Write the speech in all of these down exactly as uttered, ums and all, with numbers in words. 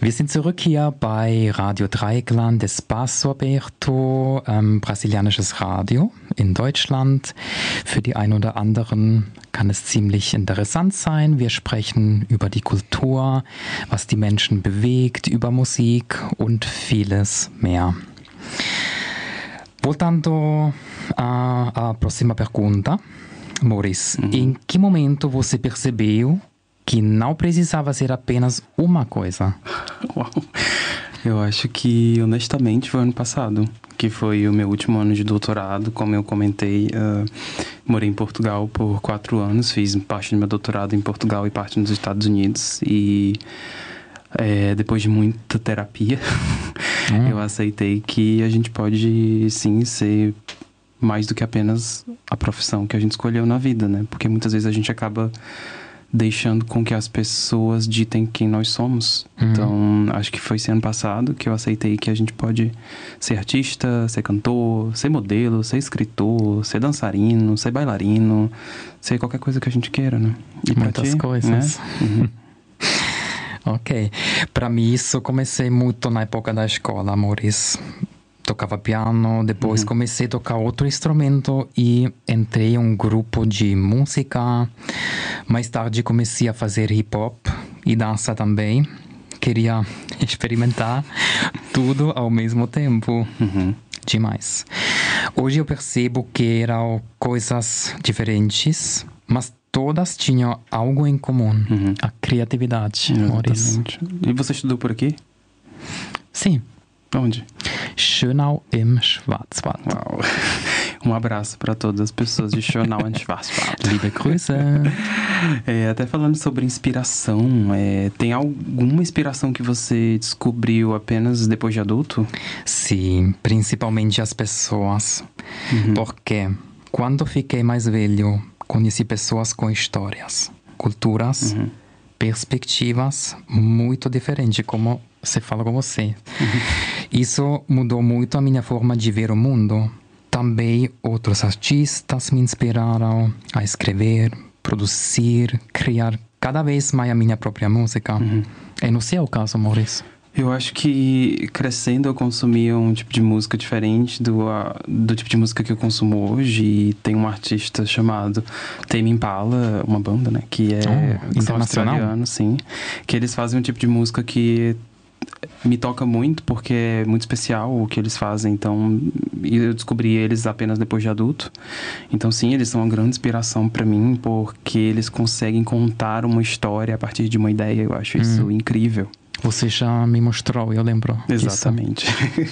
Wir sind zurück hier bei Radio Dreieckland, Espaço Aberto, ähm, brasilianisches Radio in Deutschland. Für die einen oder anderen kann es ziemlich interessant sein. Wir sprechen über die Kultur, was die Menschen bewegt, über Musik und vieles mehr. Voltando à próxima pergunta, Maurício, uhum. Em que momento você percebeu que não precisava ser apenas uma coisa? Uau. Eu acho que, honestamente, foi ano passado, que foi o meu último ano de doutorado. Como eu comentei, uh, morei em Portugal por quatro anos, fiz parte do meu doutorado em Portugal e parte nos Estados Unidos. E é, depois de muita terapia, hum. eu aceitei que a gente pode, sim, ser mais do que apenas a profissão que a gente escolheu na vida, né? Porque muitas vezes a gente acaba deixando com que as pessoas ditem quem nós somos. Uhum. Então, acho que foi esse ano passado que eu aceitei que a gente pode ser artista, ser cantor, ser modelo, ser escritor, ser dançarino, ser bailarino, ser qualquer coisa que a gente queira, né? E muitas ti, coisas. Né? Uhum. Ok. Para mim, isso comecei muito na época da escola, Maurício. Tocava piano, depois uhum. comecei a tocar outro instrumento e entrei em um grupo de música. Mais tarde comecei a fazer hip hop e dança também. Queria experimentar tudo ao mesmo tempo. Uhum. Demais. Hoje eu percebo que eram coisas diferentes, mas todas tinham algo em comum. Uhum. A criatividade, Maurício. E você estudou por aqui? Sim. Onde? Schönau im Schwarzwald. Uau. Um abraço para todas as pessoas de Schönau im Schwarzwald. Liebe Grüße. É, até falando sobre inspiração, é, tem alguma inspiração que você descobriu apenas depois de adulto? Sim, principalmente as pessoas. Uhum. Porque quando fiquei mais velho, conheci pessoas com histórias, culturas, uhum. perspectivas muito diferentes, como você fala com você. Uhum. Isso mudou muito a minha forma de ver o mundo. Também outros artistas me inspiraram a escrever, produzir, criar cada vez mais a minha própria música. Uhum. É no seu caso, Maurício? Eu acho que crescendo eu consumia um tipo de música diferente do, uh, do tipo de música que eu consumo hoje. E tem um artista chamado Tame Impala, uma banda, né? Que é oh, internacional, australiano, sim. Que eles fazem um tipo de música que me toca muito, porque é muito especial o que eles fazem. Então, eu descobri eles apenas depois de adulto. Então, sim, eles são uma grande inspiração para mim, porque eles conseguem contar uma história a partir de uma ideia. Eu acho isso hum. incrível. Você já me mostrou, eu lembro. Exatamente.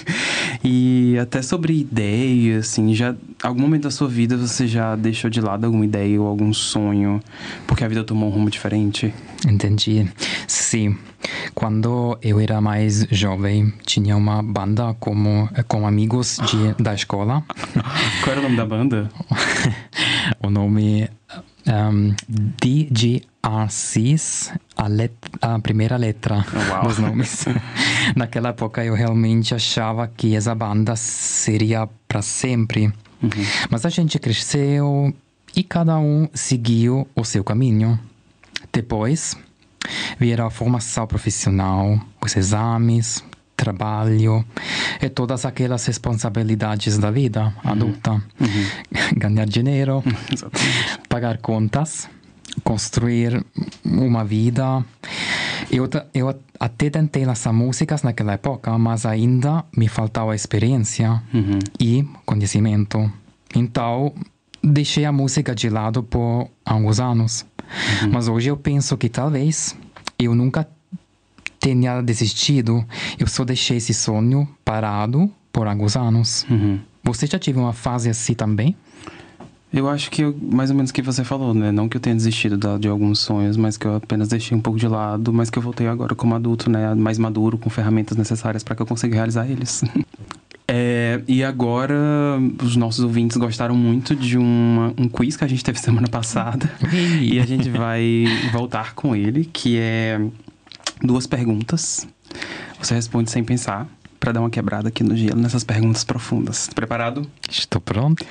E até sobre ideia, assim, já algum momento da sua vida você já deixou de lado alguma ideia ou algum sonho, porque a vida tomou um rumo diferente? Entendi. Sim. Quando eu era mais jovem, tinha uma banda como, com amigos de, da escola. Qual era o nome da banda? O nome um, D J R Cs, a, let, a primeira letra oh, wow. dos nomes. Naquela época eu realmente achava que essa banda seria para sempre. Uhum. Mas a gente cresceu e cada um seguiu o seu caminho. Depois vieram a formação profissional, os exames, trabalho e todas aquelas responsabilidades da vida adulta. Uhum. Uhum. Ganhar dinheiro, pagar contas, construir uma vida. Eu, eu até tentei lançar músicas naquela época, mas ainda me faltava experiência uhum. e conhecimento. Então, deixei a música de lado por alguns anos. Uhum. Mas hoje eu penso que talvez eu nunca tenha desistido. Eu só deixei esse sonho parado por alguns anos. Uhum. Você já teve uma fase assim também? Eu acho que eu, mais ou menos o que você falou, né? Não que eu tenha desistido de, de alguns sonhos, mas que eu apenas deixei um pouco de lado, mas que eu voltei agora como adulto, né? Mais maduro, com ferramentas necessárias para que eu consiga realizar eles. É, e agora, os nossos ouvintes gostaram muito de uma, um quiz que a gente teve semana passada. E a gente vai voltar com ele, que é duas perguntas. Você responde sem pensar, para dar uma quebrada aqui no gelo, nessas perguntas profundas. Preparado? Estou pronto.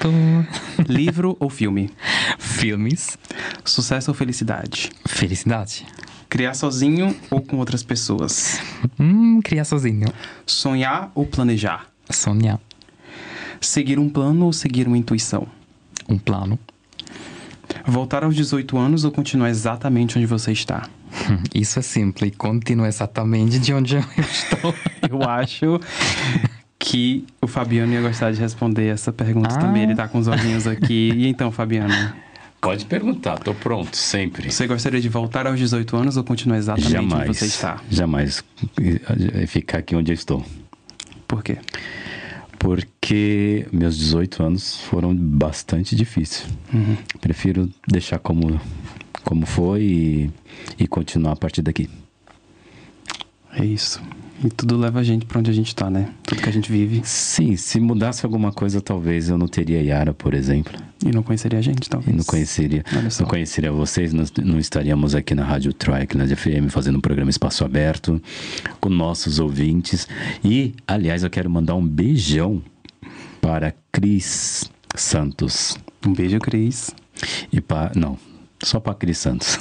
Livro ou filme? Filmes. Sucesso ou felicidade? Felicidade. Criar sozinho ou com outras pessoas? Hum, criar sozinho. Sonhar ou planejar? Sonhar. Seguir um plano ou seguir uma intuição? Um plano. Voltar aos dezoito anos ou continuar exatamente onde você está? Isso é simples. Continua exatamente de onde eu estou. Eu acho que o Fabiano ia gostar de responder essa pergunta Ah. também. Ele tá com os olhinhos aqui. E então, Fabiano? Pode perguntar, tô pronto, sempre. Você gostaria de voltar aos dezoito anos ou continuar exatamente Jamais, onde você está? jamais ficar aqui onde eu estou. Por quê? Porque meus dezoito anos foram bastante difíceis. Uhum. Prefiro deixar como, como foi e, e continuar a partir daqui. É isso. E tudo leva a gente pra onde a gente tá, né? Tudo que a gente vive. Sim, se mudasse alguma coisa, talvez eu não teria Yara, por exemplo. E não conheceria a gente, talvez. E não conheceria, Olha só. não conheceria vocês, nós não estaríamos aqui na Rádio Triclas F M fazendo um programa Espaço Aberto com nossos ouvintes. E, aliás, eu quero mandar um beijão para Cris Santos. Um beijo, Cris. E para... Não, só para Cris Santos.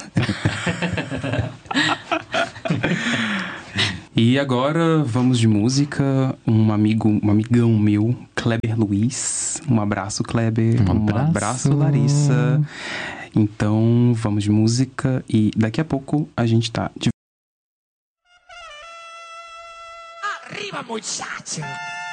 E agora vamos de música. Um amigo, um amigão meu, Kleber Luiz. Um abraço, Kleber. Um Um abraço, abraço, Larissa. Então, vamos de música e daqui a pouco a gente tá de Arriba, muchacho!